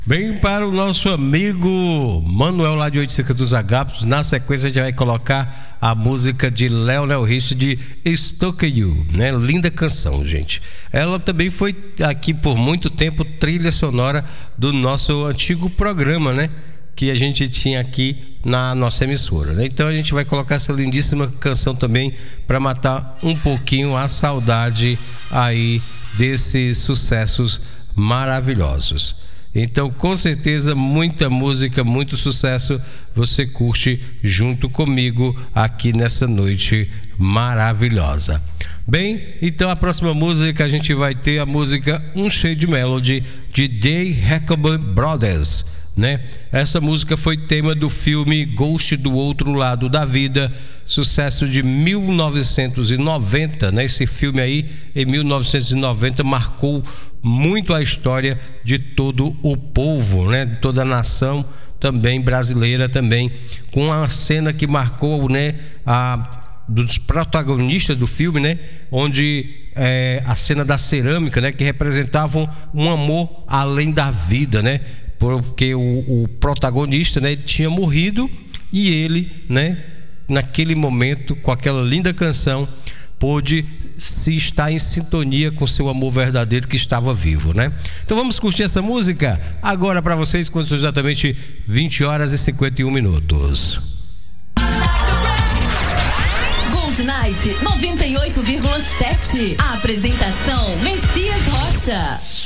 Bem, para o nosso amigo Manuel lá de Oiticica dos Agaptos, na sequência a gente vai colocar a música de Lionel Richie de Stuck You, né? Linda canção, gente. Ela também foi aqui por muito tempo trilha sonora do nosso antigo programa, né? Que a gente tinha aqui na nossa emissora, né? Então a gente vai colocar essa lindíssima canção também para matar um pouquinho a saudade aí desses sucessos maravilhosos. Então, com certeza, muita música, muito sucesso você curte junto comigo aqui nessa noite maravilhosa. Bem, então a próxima música a gente vai ter a música Unchained Melody de The Heckley Brothers, né? Essa música foi tema do filme Ghost do Outro Lado da Vida, sucesso de 1990, né? Esse filme aí, em 1990, marcou muito a história de todo o povo, né? De toda a nação também brasileira também, com a cena que marcou, né? Dos protagonistas do filme, né? Onde a cena da cerâmica, né? Que representavam um amor além da vida, né? Porque o protagonista, né? Ele tinha morrido e ele, né? Naquele momento, com aquela linda canção, pôde se estar em sintonia com seu amor verdadeiro que estava vivo, né? Então vamos curtir essa música agora para vocês, quando são exatamente 20 horas e 51 minutos. Gold Night 98,7. A apresentação Messias Rocha.